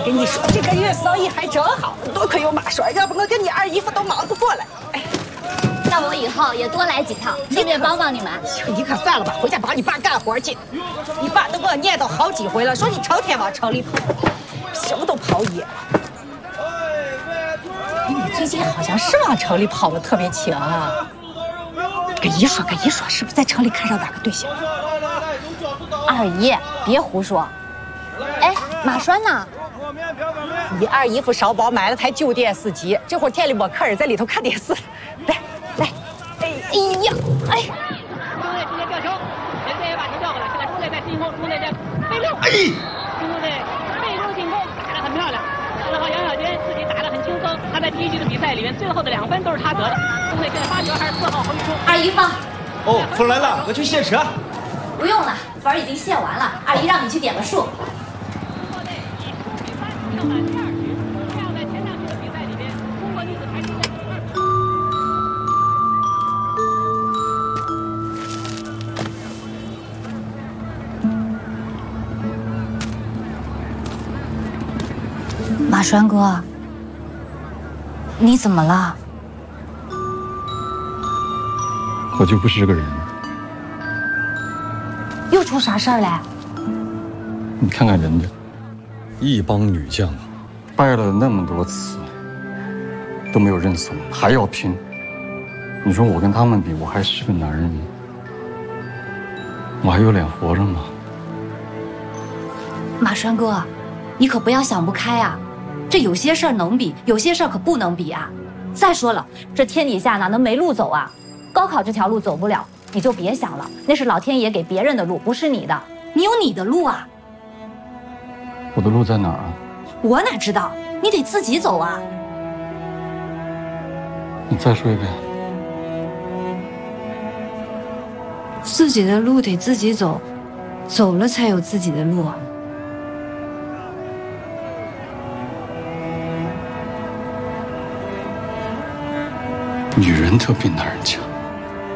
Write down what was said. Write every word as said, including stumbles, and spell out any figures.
跟你说，这个月生意还真好，多亏有马栓，要不我跟你二姨夫都忙不过来。哎， 那我以后也多来几趟，顺便帮帮你们。 你可算了吧，回家帮你爸干活去。你爸都给我念叨好几回了，说你成天往城里跑，什么都跑野了。哎，你最近好像是往城里跑的特别勤啊。跟姨说，跟姨说，是不是在城里看上哪个对象？ 二姨，别胡说。哎，马栓呢？ 你二姨夫烧包买了台酒店司机，这会儿店里没客人，在里头看电视。来来，哎哎呀，哎！ 中队直接吊球，人队也把球调过来，现在中队在进攻，中队在背溜，哎，中队背溜进攻打得很漂亮。四号杨晓军自己打得很轻松，他在第一局的比赛里面最后的两分都是他得的。中队现在发球还是四号侯玉初。 二姨夫。 哦，风来了，我去献车。 不用了，粉儿已经献完了。二姨让你去点个数。马栓哥，你怎么了？ 我就不是个人。 又出啥事儿嘞？ 你看看人家，一帮女将，败了那么多次，都没有认怂，还要拼。你说我跟他们比，我还是个男人吗？我还有脸活着吗？ 马栓哥，你可不要想不开啊！这有些事儿能比，有些事儿可不能比啊。再说了，这天底下哪能没路走啊？高考这条路走不了，你就别想了，那是老天爷给别人的路，不是你的。你有你的路啊。 我的路在哪儿啊？ 我哪知道？你得自己走啊。 你再说一遍。 自己的路得自己走，走了才有自己的路啊。 女人特比男人强。